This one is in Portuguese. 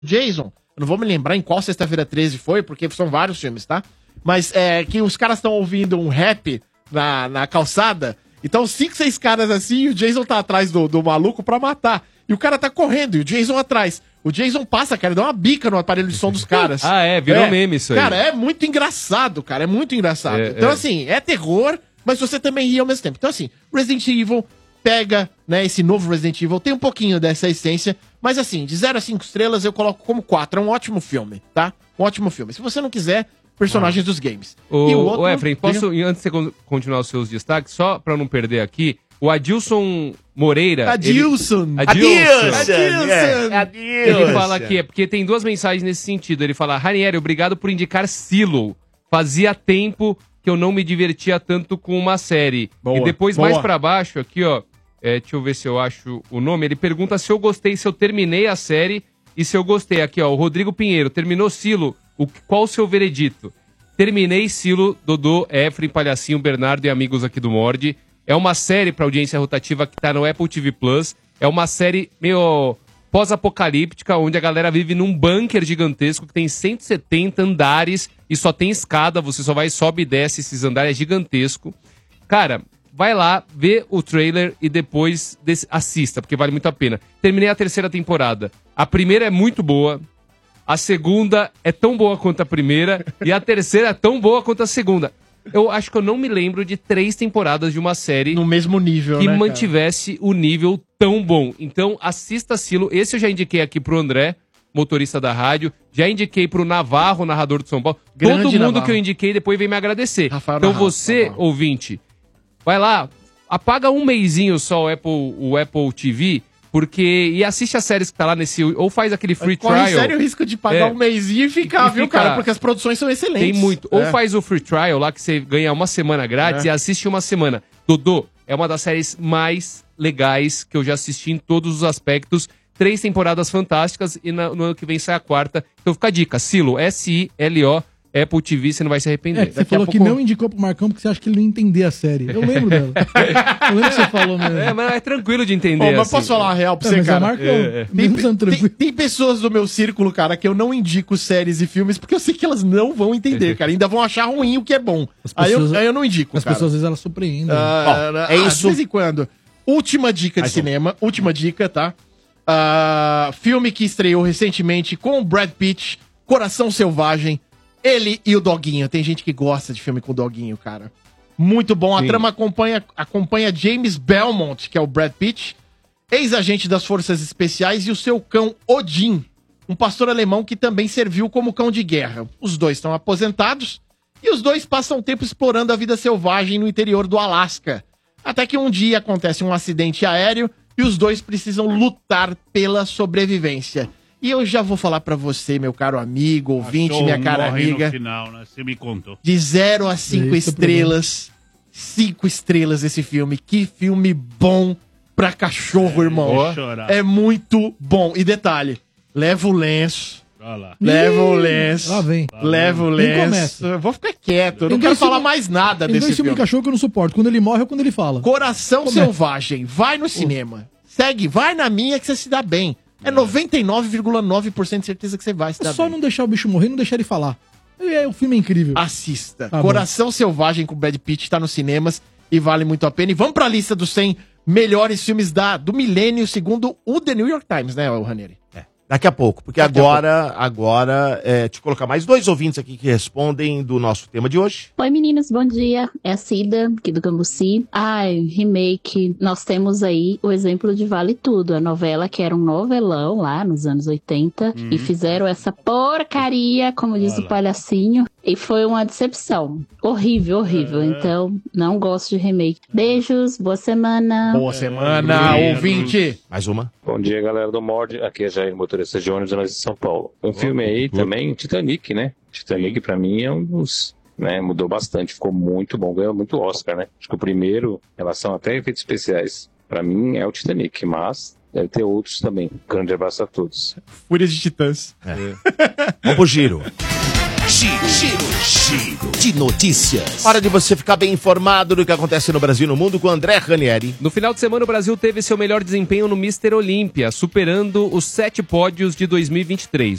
Jason, eu não vou me lembrar em qual Sexta-feira 13 foi, porque são vários filmes, tá? Mas que os caras estão ouvindo um rap na calçada, então 5, 6 caras assim, e o Jason tá atrás do maluco pra matar. E o cara tá correndo, e o Jason atrás. O Jason passa, cara, dá uma bica no aparelho de som dos caras. Virou meme isso aí. Cara, é muito engraçado, cara, é muito engraçado. Então, assim, é terror, mas você também ri ao mesmo tempo. Então, assim, Resident Evil pega, né, esse novo Resident Evil, tem um pouquinho dessa essência, mas assim, de 0 a 5 estrelas eu coloco como 4. É um ótimo filme, tá? Um ótimo filme. Se você não quiser, personagens dos games. O Efraim, posso, antes de você continuar os seus destaques, só pra não perder aqui, o Adilson Moreira... Adilson! Ele fala aqui, é porque tem 2 mensagens nesse sentido. Ele fala, Ranieri, obrigado por indicar Silo. Fazia tempo que eu não me divertia tanto com uma série. Boa, e depois, boa. mais pra baixo, aqui, ó, deixa eu ver se eu acho o nome. Ele pergunta se eu gostei, se eu terminei a série e se eu gostei. Aqui, ó, o Rodrigo Pinheiro, terminou Silo, qual o seu veredito? Terminei Silo, Dodô, Efraim, Palhacinho, Bernardo e amigos aqui do Mord. É uma série pra audiência rotativa que tá no Apple TV Plus. É uma série meio pós-apocalíptica, onde a galera vive num bunker gigantesco que tem 170 andares e só tem escada, você só vai, sobe e desce esses andares, é gigantesco. Cara, vai lá, vê o trailer e depois assista, porque vale muito a pena. Terminei a 3ª temporada. A primeira é muito boa, a segunda é tão boa quanto a primeira e a terceira é tão boa quanto a segunda. Eu acho que eu não me lembro de 3 temporadas de uma série no mesmo nível, que né, mantivesse o nível tão bom. Então, assista Silo. Esse eu já indiquei aqui pro André, motorista da rádio. Já indiquei pro Navarro, narrador de São Paulo. Grande Todo mundo Navarro. que eu indiquei depois vem me agradecer. Rafael Então Navarro, você, ouvinte, vai lá, apaga um mêsinho só o Apple TV, porque... E assiste as séries que tá lá nesse... Ou faz aquele free Corre trial. sério risco de pagar um mêsinho e ficar, viu, cara? Porque as produções são excelentes. Tem muito. Ou faz o free trial lá, que você ganha uma semana grátis e assiste uma semana. Dodô, é uma das séries mais legais que eu já assisti em todos os aspectos. 3 temporadas fantásticas e no ano que vem sai a 4ª. Então fica a dica, Silo, S-I-L-O, Apple TV, você não vai se arrepender. Você falou que não indicou pro Marcão porque você acha que ele não ia entender a série. Eu lembro dela. Eu lembro que você falou mesmo. Mas é tranquilo de entender. Mas posso falar uma real pra você, mas cara? é Marcão. Tem pessoas do meu círculo, cara, que eu não indico séries e filmes porque eu sei que elas não vão entender, cara. Ainda vão achar ruim o que é bom. Aí eu não indico, As cara. pessoas, às vezes, elas surpreendem. É isso. De vez em quando. Última dica de cinema. Última dica, tá? Filme que estreou recentemente com o Brad Pitt, Coração Selvagem. Ele e o Doguinho. Tem gente que gosta de filme com o Doguinho, cara. Muito bom. A trama acompanha James Belmont, que é o Brad Pitt, ex-agente das Forças Especiais, e o seu cão Odin, um pastor alemão que também serviu como cão de guerra. Os dois estão aposentados e os dois passam tempo explorando a vida selvagem no interior do Alasca. Até que um dia acontece um acidente aéreo e os dois precisam lutar pela sobrevivência. E eu já vou falar pra você, meu caro amigo, ouvinte, minha cara amiga. No final, né? Você me contou. De 0 a 5 estrelas. 5 estrelas esse filme. Que filme bom pra cachorro, irmão. É muito bom. E detalhe, leva o lenço. Leva o lenço. Lá vem. Leva o lenço. Eu vou ficar quieto. Eu não quero falar mais nada desse filme. Tem 2 filmes de cachorro que eu não suporto. Quando ele morre ou quando ele fala. Coração Selvagem. Vai no cinema. Segue, vai na minha que você se dá bem. É 99,9% de certeza que você vai se dar bem. É só não deixar o bicho morrer, não deixar ele falar. O filme é incrível. Assista. Coração Selvagem com o Brad Pitt tá nos cinemas e vale muito a pena. E vamos pra lista dos 100 melhores filmes do milênio, segundo o The New York Times, né, Ranieri? Daqui a pouco, porque agora te colocar mais 2 ouvintes aqui que respondem do nosso tema de hoje. Oi meninos, bom dia, é a Cida, aqui do Cambuci. Remake, nós temos aí o exemplo de Vale Tudo, a novela que era um novelão lá nos anos 80 e fizeram essa porcaria, como diz o Palhacinho, e foi uma decepção, horrível, então não gosto de remake. Beijos, boa semana. Boa semana, ouvinte. Mais uma. Bom dia, galera do Mord, aqui é Jair, motorista de ônibus, nós de São Paulo. Um filme aí também, Titanic, né? Titanic pra mim é um dos, né, mudou bastante, ficou muito bom, ganhou muito Oscar, né? Acho que o primeiro, em relação até a efeitos especiais, pra mim é o Titanic, mas deve ter outros também. Grande abraço a todos. Fúria de Titãs. Vamos pro giro. Giro de notícias. Hora de você ficar bem informado do que acontece no Brasil e no mundo com o André Ranieri. No final de semana, o Brasil teve seu melhor desempenho no Mr. Olímpia, superando os 7 pódios de 2023.